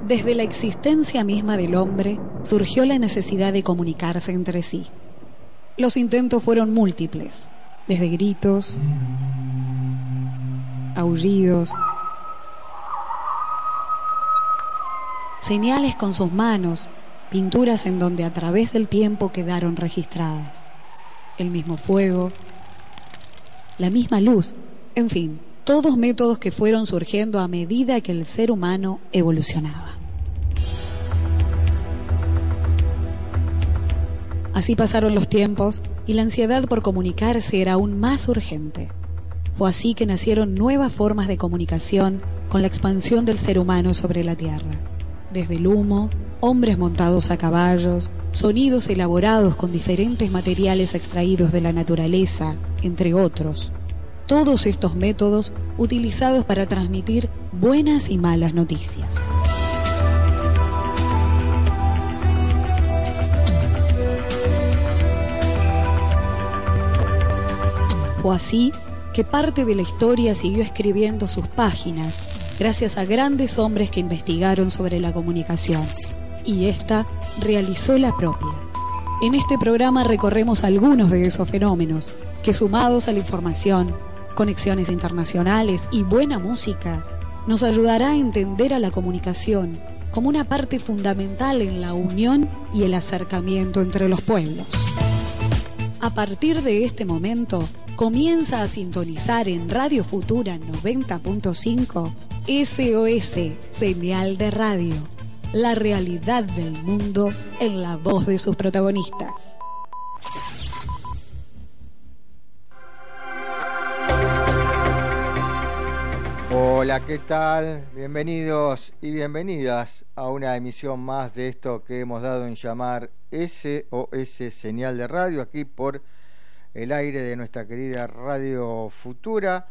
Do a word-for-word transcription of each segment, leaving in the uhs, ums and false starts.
Desde la existencia misma del hombre surgió la necesidad de comunicarse entre sí. Los intentos fueron múltiples, desde gritos, aullidos, señales con sus manos, pinturas en donde a través del tiempo quedaron registradas. El mismo fuego, la misma luz, en fin, todos métodos que fueron surgiendo a medida que el ser humano evolucionaba. Así pasaron los tiempos y la ansiedad por comunicarse era aún más urgente. Fue así que nacieron nuevas formas de comunicación con la expansión del ser humano sobre la Tierra. Desde el humo, hombres montados a caballos, sonidos elaborados con diferentes materiales extraídos de la naturaleza, entre otros. Todos estos métodos utilizados para transmitir buenas y malas noticias. Fue así que parte de la historia siguió escribiendo sus páginas, gracias a grandes hombres que investigaron sobre la comunicación, y ésta realizó la propia. En este programa recorremos algunos de esos fenómenos, que sumados a la información, conexiones internacionales y buena música, nos ayudará a entender a la comunicación como una parte fundamental en la unión y el acercamiento entre los pueblos. A partir de este momento, comienza a sintonizar en Radio Futura noventa punto cinco S O S, señal de radio, la realidad del mundo en la voz de sus protagonistas. Hola, ¿qué tal? Bienvenidos y bienvenidas a una emisión más de esto que hemos dado en llamar S O S, señal de radio, aquí por el aire de nuestra querida Radio Futura,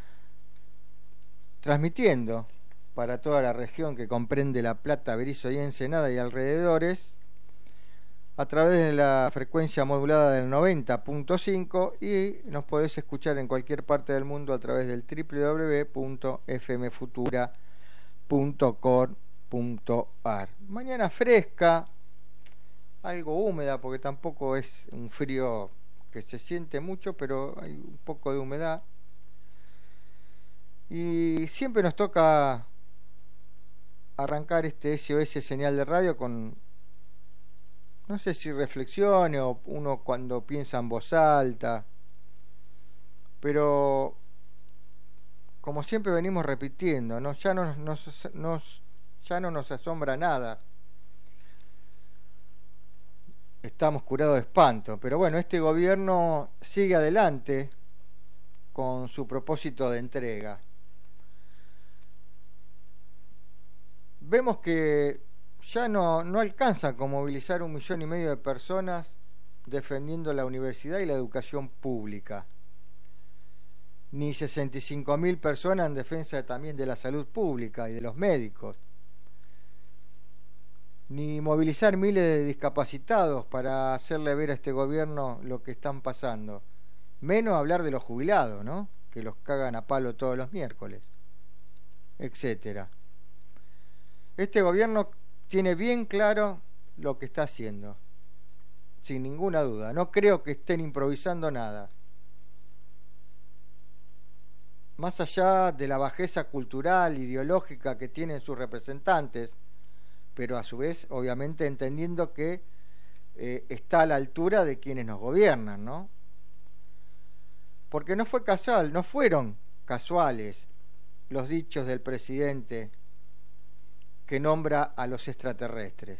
transmitiendo para toda la región que comprende La Plata, Berisso y Ensenada y alrededores, a través de la frecuencia modulada del noventa punto cinco, y nos podés escuchar en cualquier parte del mundo a través del doble u doble u doble u punto f m futura punto com punto a r. Mañana fresca, algo húmeda, porque tampoco es un frío que se siente mucho, pero hay un poco de humedad. Y siempre nos toca arrancar este S O S señal de radio con, no sé si reflexiones o uno cuando piensa en voz alta, pero como siempre venimos repitiendo, ¿no? Ya no nos, nos, ya no nos asombra nada. Estamos curados de espanto, pero bueno, este gobierno sigue adelante con su propósito de entrega. Vemos que ya no, no alcanza con movilizar un millón y medio de personas defendiendo la universidad y la educación pública, ni sesenta y cinco mil personas en defensa también de la salud pública y de los médicos, ni movilizar miles de discapacitados para hacerle ver a este gobierno lo que están pasando, menos hablar de los jubilados, ¿no?, que los cagan a palo todos los miércoles, etcétera. Este gobierno tiene bien claro lo que está haciendo, sin ninguna duda. No creo que estén improvisando nada. Más allá de la bajeza cultural, ideológica que tienen sus representantes, pero a su vez, obviamente, entendiendo que eh, está a la altura de quienes nos gobiernan, ¿no? Porque no fue casual, no fueron casuales los dichos del presidente que nombra a los extraterrestres.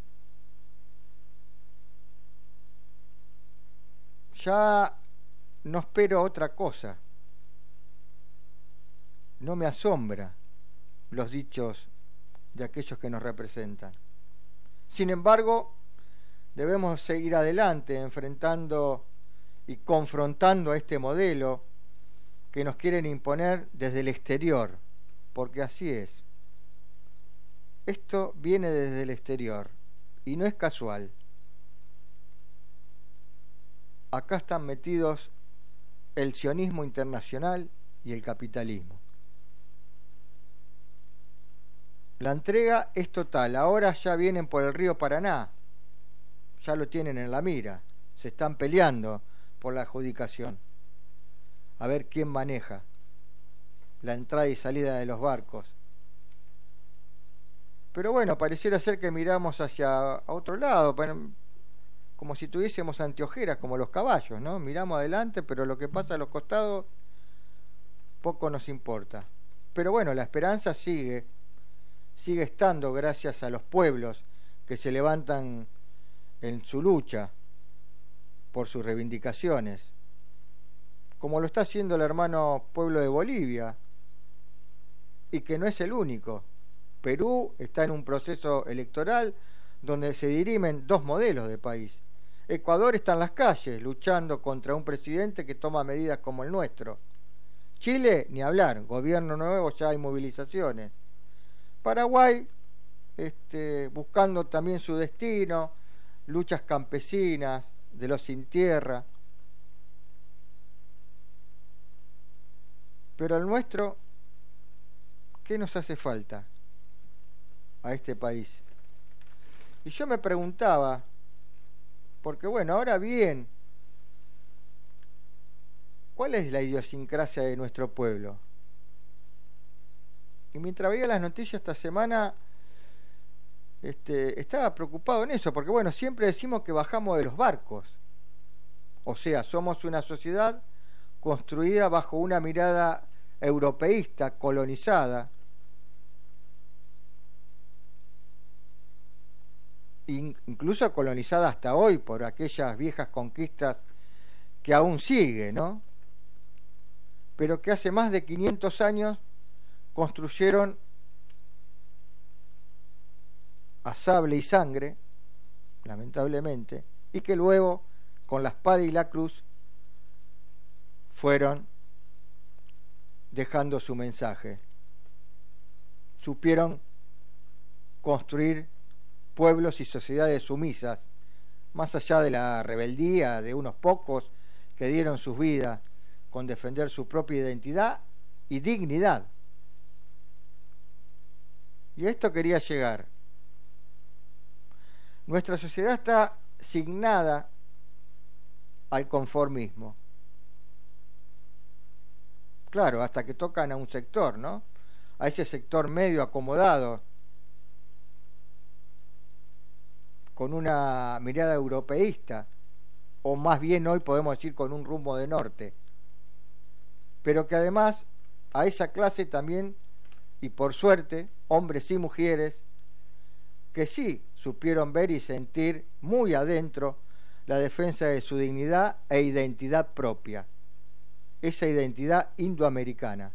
Ya no espero otra cosa. No me asombra los dichos de aquellos que nos representan. Sin embargo, debemos seguir adelante enfrentando y confrontando a este modelo que nos quieren imponer desde el exterior, porque así es. Esto viene desde el exterior y no es casual. Acá están metidos el sionismo internacional y el capitalismo. La entrega es total. Ahora ya vienen por el río Paraná, ya lo tienen en la mira, se están peleando por la adjudicación, a ver quién maneja la entrada y salida de los barcos. Pero bueno, pareciera ser que miramos hacia otro lado, como si tuviésemos anteojeras, como los caballos, ¿no? Miramos adelante, pero lo que pasa a los costados poco nos importa. Pero bueno, la esperanza sigue, sigue estando gracias a los pueblos que se levantan en su lucha por sus reivindicaciones, como lo está haciendo el hermano pueblo de Bolivia, y que no es el único. Perú está en un proceso electoral donde se dirimen dos modelos de país. Ecuador está en las calles luchando contra un presidente que toma medidas como el nuestro. Chile, ni hablar, gobierno nuevo, ya hay movilizaciones. Paraguay, este, buscando también su destino, luchas campesinas, de los sin tierra. Pero el nuestro, ¿qué nos hace falta a este país? Y yo me preguntaba, porque bueno, ahora bien, ¿cuál es la idiosincrasia de nuestro pueblo? Y mientras veía las noticias esta semana, este, estaba preocupado en eso, porque bueno, siempre decimos que bajamos de los barcos. O sea, somos una sociedad construida bajo una mirada europeísta, colonizada, incluso colonizada hasta hoy por aquellas viejas conquistas que aún sigue, ¿no? Pero que hace más de quinientos años construyeron a sable y sangre, lamentablemente, y que luego con la espada y la cruz fueron dejando su mensaje. Supieron construir pueblos y sociedades sumisas, más allá de la rebeldía de unos pocos que dieron sus vidas con defender su propia identidad y dignidad. Y a esto quería llegar. Nuestra sociedad está signada al conformismo. Claro, hasta que tocan a un sector, ¿no? A ese sector medio acomodado, con una mirada europeísta, o más bien hoy podemos decir con un rumbo de norte, pero que además a esa clase también, y por suerte, hombres y mujeres, que sí supieron ver y sentir muy adentro la defensa de su dignidad e identidad propia, esa identidad indoamericana,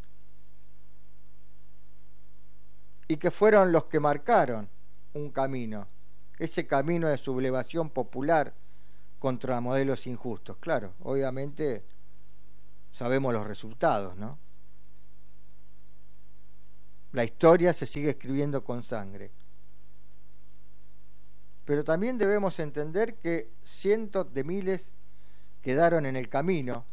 y que fueron los que marcaron un camino, ese camino de sublevación popular contra modelos injustos. Claro, obviamente sabemos los resultados, ¿no? La historia se sigue escribiendo con sangre. Pero también debemos entender que cientos de miles quedaron en el camino,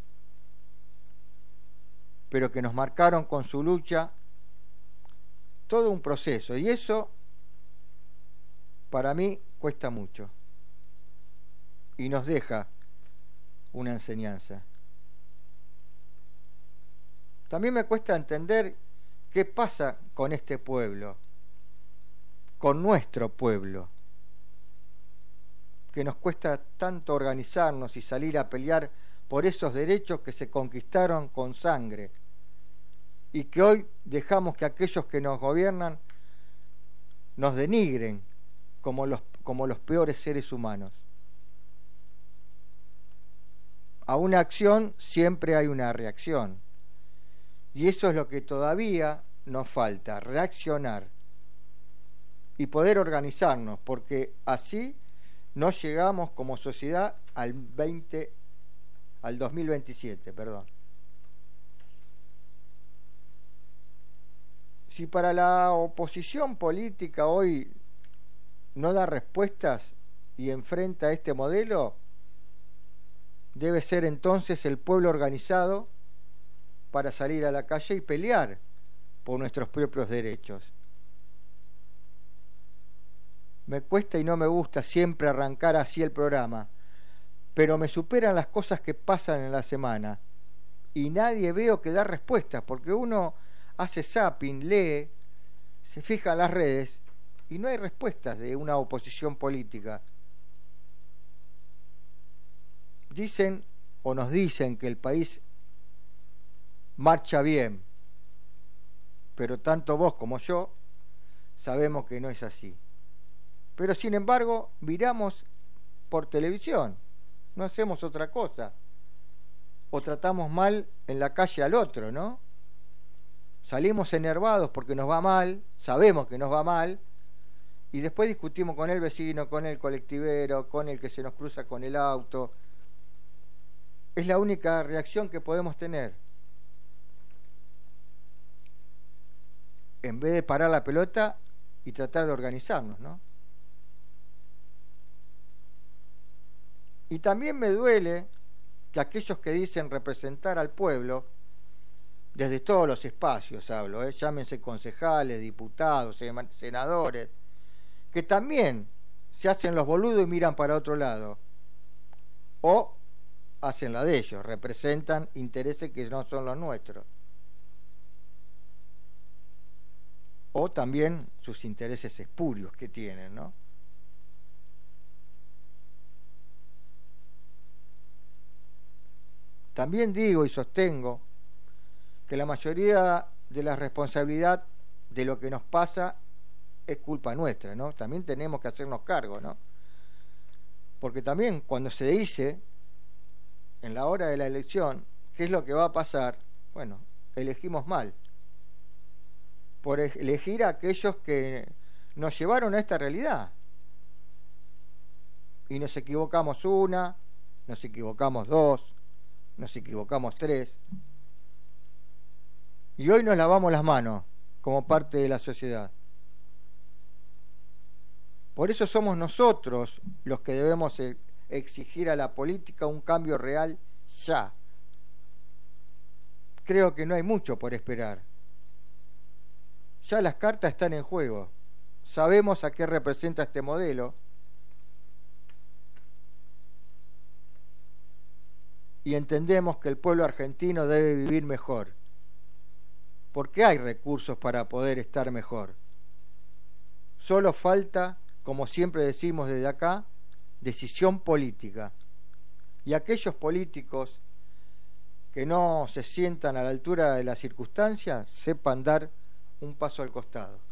pero que nos marcaron con su lucha todo un proceso, y eso para mí cuesta mucho y nos deja una enseñanza. También me cuesta entender qué pasa con este pueblo, con nuestro pueblo, que nos cuesta tanto organizarnos y salir a pelear por esos derechos que se conquistaron con sangre, y que hoy dejamos que aquellos que nos gobiernan nos denigren como los, como los peores seres humanos. A una acción siempre hay una reacción, y eso es lo que todavía nos falta, reaccionar y poder organizarnos, porque así no llegamos como sociedad al veinte, al dos mil veintisiete, perdón. Si para la oposición política hoy no da respuestas y enfrenta este modelo, debe ser entonces el pueblo organizado para salir a la calle y pelear por nuestros propios derechos. Me cuesta y no me gusta siempre arrancar así el programa, pero me superan las cosas que pasan en la semana y nadie veo que da respuestas, porque uno hace zapping, lee, se fija en las redes y no hay respuestas de una oposición política. Dicen o nos dicen que el país marcha bien, pero tanto vos como yo sabemos que no es así. Pero sin embargo miramos por televisión, no hacemos otra cosa, o tratamos mal en la calle al otro, ¿no? Salimos enervados porque nos va mal, sabemos que nos va mal, y después discutimos con el vecino, con el colectivero, con el que se nos cruza con el auto. Es la única reacción que podemos tener. En vez de parar la pelota y tratar de organizarnos, ¿no? Y también me duele que aquellos que dicen representar al pueblo, desde todos los espacios hablo, ¿eh? Llámense concejales, diputados, senadores, que también se hacen los boludos y miran para otro lado, o hacen la de ellos, representan intereses que no son los nuestros, o también sus intereses espurios que tienen, ¿no? También digo y sostengo que la mayoría de la responsabilidad de lo que nos pasa es culpa nuestra, ¿no? También tenemos que hacernos cargo, ¿no? Porque también cuando se dice en la hora de la elección qué es lo que va a pasar, bueno, elegimos mal. Por elegir a aquellos que nos llevaron a esta realidad. Y nos equivocamos una, nos equivocamos dos, nos equivocamos tres, y hoy nos lavamos las manos como parte de la sociedad. Por eso somos nosotros los que debemos exigir a la política un cambio real ya. Creo que no hay mucho por esperar. Ya las cartas están en juego. Sabemos a qué representa este modelo. Y entendemos que el pueblo argentino debe vivir mejor, porque hay recursos para poder estar mejor. Solo falta, como siempre decimos desde acá, decisión política. Y aquellos políticos que no se sientan a la altura de las circunstancias, sepan dar un paso al costado.